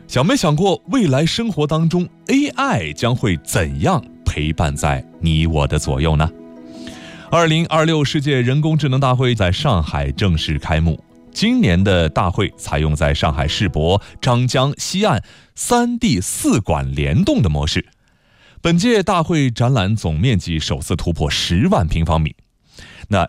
想没想过未来生活当中 AI 将会怎样陪伴在你我的左右呢？2026世界人工智能大会在上海正式开幕。今年的大会采用在上海世博、张江、西岸3D 4馆联动的模式。本届大会展览总面积首次突破10万平方米。那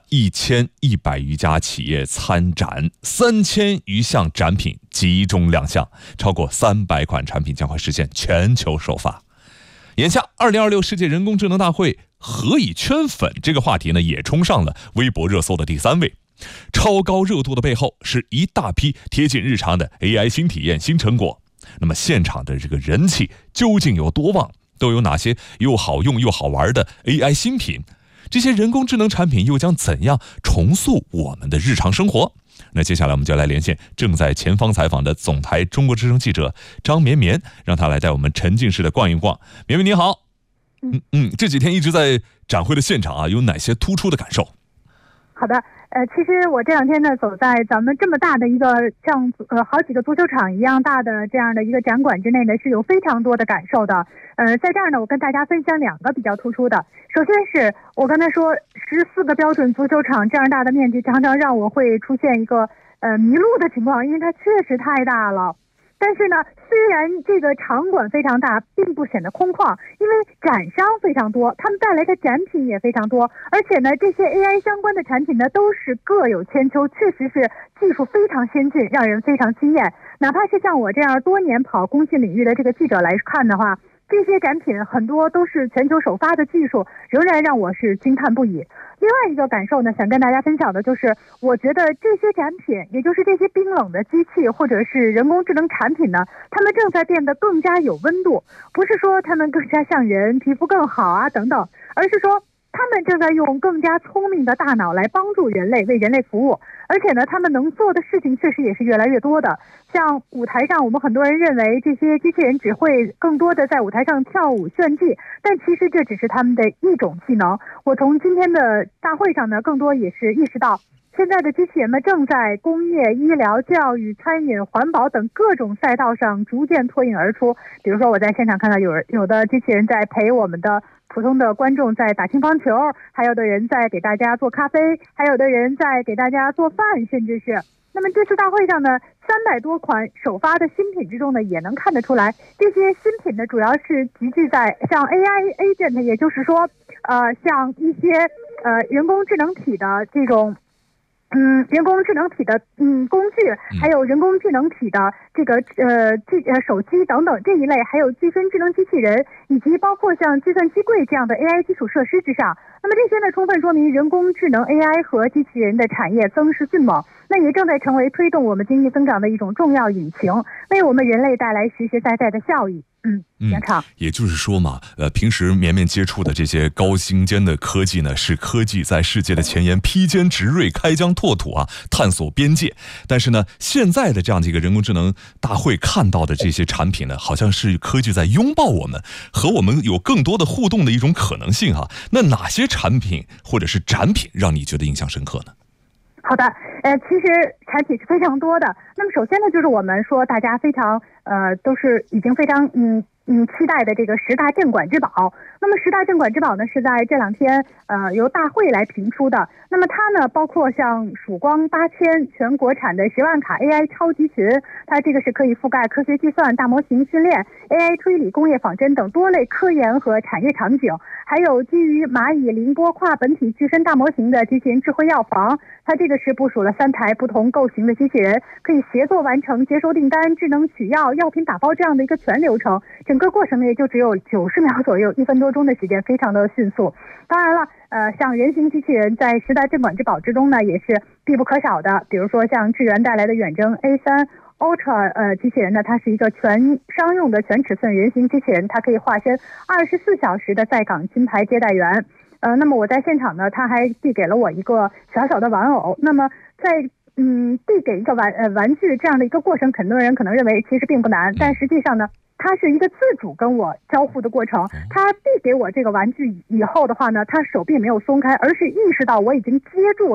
1100余家企业参展，3000余项展品集中亮相，超过300款产品将会实现全球首发。眼下2026世界人工智能大会何以圈粉这个话题呢，也冲上了微博热搜的第3位。超高热度的背后是一大批贴近日常的 AI 新体验、新成果。那么现场的这个人气究竟有多旺？都有哪些又好用又好玩的 AI 新品？这些人工智能产品又将怎样重塑我们的日常生活？那接下来我们就来连线正在前方采访的总台中国之声记者张绵绵，让他来带我们沉浸式的逛一逛。绵绵你好。这几天一直在展会的现场啊，有哪些突出的感受？ 好的，其实我这2天呢，走在咱们这么大的一个像好几个足球场一样大的这样的一个展馆之内呢，是有非常多的感受的。在这儿呢，我跟大家分享2个比较突出的。首先是我刚才说14个标准足球场这样大的面积，常常让我会出现一个迷路的情况，因为它确实太大了。但是呢，虽然这个场馆非常大，并不显得空旷，因为展商非常多，他们带来的展品也非常多，而且呢，这些 AI 相关的产品呢，都是各有千秋，确实是技术非常先进，让人非常惊艳。哪怕是像我这样多年跑工信领域的这个记者来看的话，这些展品很多都是全球首发的技术，仍然让我是惊叹不已。另外一个感受呢，想跟大家分享的就是，我觉得这些展品，也就是这些冰冷的机器或者是人工智能产品呢，它们正在变得更加有温度，不是说它们更加像人，皮肤更好啊等等，而是说他们正在用更加聪明的大脑来帮助人类，为人类服务。而且呢，他们能做的事情确实也是越来越多的。像舞台上，我们很多人认为这些机器人只会更多的在舞台上跳舞炫技，但其实这只是他们的一种技能。我从今天的大会上呢，更多也是意识到，现在的机器人们正在工业、医疗、教育、餐饮、环保等各种赛道上逐渐脱颖而出。比如说，我在现场看到有的机器人在陪我们的普通的观众在打乒乓球，还有的人在给大家做咖啡，还有的人在给大家做饭，甚至是。那么这次大会上呢，300多款首发的新品之中呢，也能看得出来，这些新品呢主要是集聚在像 AI agent， 也就是说，像一些人工智能体的这种。人工智能体的工具，还有人工智能体的这个手机等等这一类，还有具身智能机器人，以及包括像计算机柜这样的 AI 基础设施之上。那么这些呢，充分说明人工智能 AI 和机器人的产业增势迅猛，那也正在成为推动我们经济增长的一种重要引擎，为我们人类带来实实在在的效益。 也就是说嘛，平时绵绵接触的这些高精尖的科技呢，是科技在世界的前沿披坚执锐、开疆拓土啊，探索边界。但是呢，现在的这样的一个人工智能大会看到的这些产品呢，好像是科技在拥抱我们，和我们有更多的互动的一种可能性哈。那哪些产品或者是展品让你觉得印象深刻呢？ 好的，其实产品是非常多的。那么首先呢，就是我们说大家非常都是已经非常期待的这个10大镇馆之宝。那么10大镇馆之宝呢，是在这2天由大会来评出的。那么它呢，包括像曙光8000全国产的10万卡 AI 超级群，它这个是可以覆盖科学计算、大模型训练、AI 推理、工业仿真等多类科研和产业场景。还有基于蚂蚁凌波跨本体具身大模型的机器人智慧药房，它这个是部署了3台不同构型的机器人，可以协作完成接收订单、智能取药、药品打包这样的一个全流程。整个过程呢也就只有90秒左右，1分多钟的时间，非常的迅速。当然了，像人形机器人在10大镇馆之宝之中呢，也是必不可少的。比如说像智源带来的远征 A3 Ultra 机器人呢，它是一个全商用的全尺寸人形机器人，它可以化身24小时的在岗金牌接待员。那么我在现场呢，他还递给了我一个小小的玩偶。那么在递给一个玩具这样的一个过程，很多人可能认为其实并不难，但实际上呢，它是一个自主跟我交互的过程。他递给我这个玩具以后的话呢，他手并没有松开，而是意识到我已经接住了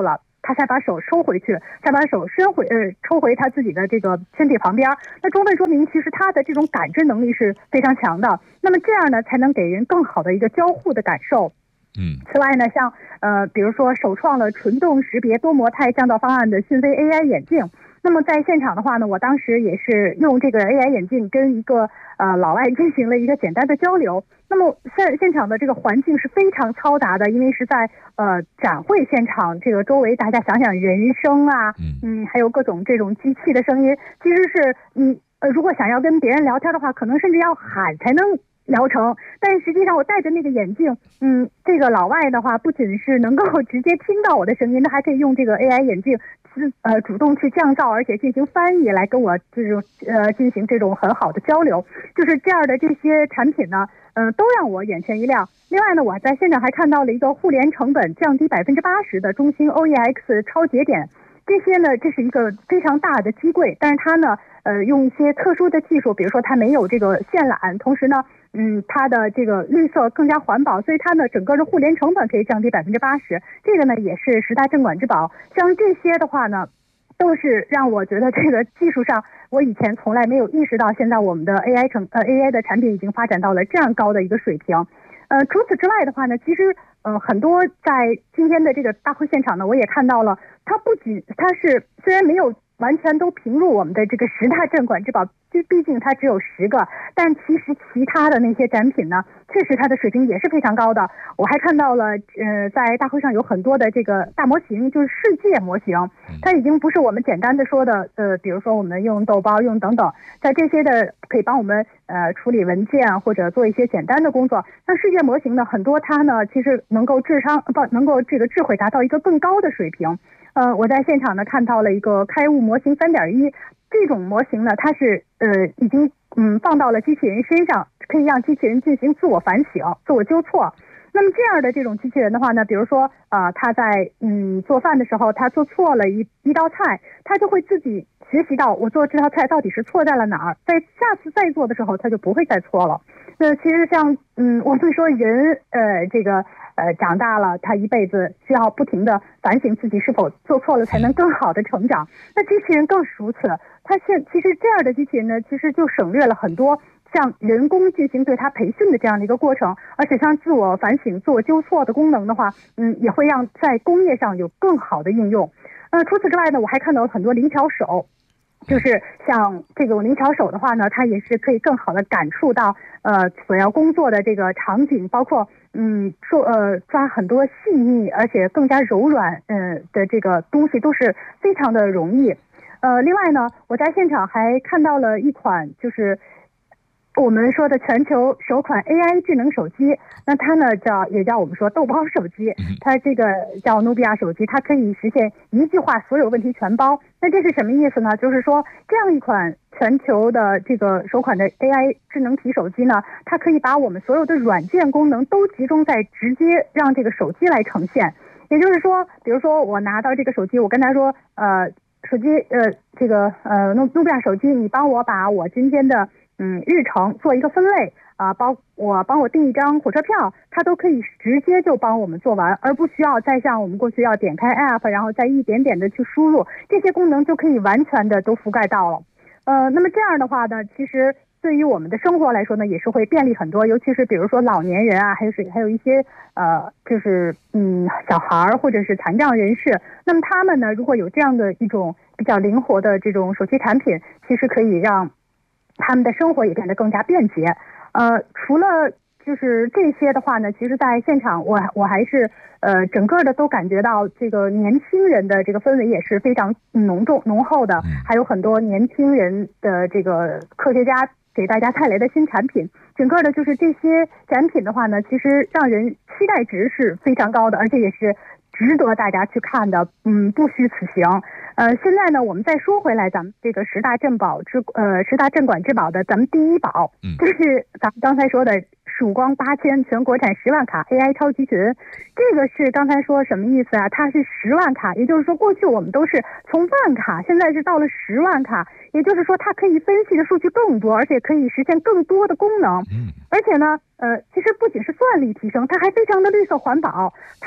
他才把手收回去，才把手抽回他自己的这个身体旁边。那充分说明其实他的这种感知能力是非常强的。那么这样呢，才能给人更好的一个交互的感受。此外呢，像比如说首创了纯动识别多模态降噪方案的讯飞 AI 眼镜。那么在现场的话呢，我当时也是用这个 AI 眼镜跟一个老外进行了一个简单的交流。那么现场的这个环境是非常嘈杂的，因为是在展会现场，这个周围大家想想人声啊，还有各种这种机器的声音，其实是你如果想要跟别人聊天的话，可能甚至要喊才能聊成。但实际上我戴着那个眼镜，这个老外的话不仅是能够直接听到我的声音，他还可以用这个 AI 眼镜主动去降噪，而且进行翻译来跟我这种进行这种很好的交流。就是这样的这些产品呢，都让我眼前一亮。另外呢，我在现场还看到了一个互联成本降低80%的中兴 OEX 超节点。这些呢，这是一个非常大的机柜，但是它呢，用一些特殊的技术，比如说它没有这个线缆，同时呢，它的这个绿色更加环保，所以它呢整个的互联成本可以降低80%。这个呢也是10大镇馆之宝。像这些的话呢，都是让我觉得这个技术上我以前从来没有意识到，现在我们的 AI 的产品已经发展到了这样高的一个水平。除此之外的话呢，其实很多在今天的这个大会现场呢，我也看到了，它不仅它是虽然没有完全都评入我们的这个10大镇馆之宝，就毕竟它只有10个，但其实其他的那些展品呢，确实它的水平也是非常高的。我还看到了在大会上有很多的这个大模型，就是世界模型，它已经不是我们简单的说的比如说我们用豆包用等等，在这些的可以帮我们处理文件或者做一些简单的工作。那世界模型呢，很多它呢其实能够能够这个智慧达到一个更高的水平。我在现场呢看到了一个开悟模型3.1，这种模型呢，它是已经放到了机器人身上，可以让机器人进行自我反省、自我纠错。那么这样的这种机器人的话呢，比如说他在做饭的时候，他做错了一道菜，他就会自己学习到我做这道菜到底是错在了哪儿，在下次再做的时候，他就不会再错了。那其实像我们说人这个长大了，他一辈子需要不停的反省自己是否做错了，才能更好的成长。那机器人更是如此，其实这样的机器人呢，其实就省略了很多像人工进行对它培训的这样的一个过程，而且像自我反省、自我纠错的功能的话，也会让在工业上有更好的应用。除此之外呢，我还看到很多灵巧手。就是像这种灵巧手的话呢，它也是可以更好的感触到所要工作的这个场景，包括抓很多细腻而且更加柔软的这个东西都是非常的容易。另外呢，我在现场还看到了一款就是我们说的全球首款 AI 智能手机，那它呢也叫我们说豆包手机，它这个叫努比亚手机，它可以实现一句话所有问题全包。那这是什么意思呢？就是说这样一款全球的这个首款的 AI 智能体手机呢，它可以把我们所有的软件功能都集中在直接让这个手机来呈现。也就是说，比如说我拿到这个手机，我跟他说手机这个努比亚手机，你帮我把我今天的日程做一个分类帮我订一张火车票，它都可以直接就帮我们做完，而不需要再像我们过去要点开 app， 然后再一点点的去输入，这些功能就可以完全的都覆盖到了。那么这样的话呢，其实对于我们的生活来说呢，也是会便利很多，尤其是比如说老年人啊，还有一些就是小孩或者是残障人士，那么他们呢，如果有这样的一种比较灵活的这种手机产品，其实可以让他们的生活也变得更加便捷。除了就是这些的话呢，其实在现场我还是整个的都感觉到这个年轻人的这个氛围也是非常浓厚的，还有很多年轻人的这个科学家给大家带来的新产品，整个的就是这些展品的话呢，其实让人期待值是非常高的，而且也是值得大家去看的，不虚此行。现在呢，我们再说回来，咱们这个10大镇馆之宝的咱们第一宝，就是咱们刚才说的曙光8000全国产10万卡 AI 超级群。这个是刚才说什么意思啊？它是10万卡，也就是说过去我们都是从万卡，现在是到了10万卡，也就是说它可以分析的数据更多，而且可以实现更多的功能。而且呢，其实不仅是算力提升，它还非常的绿色环保。它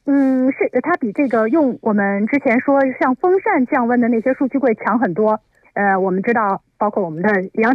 是它比这个用我们之前说像风扇降温的那些数据柜强很多。我们知道，包括我们的杨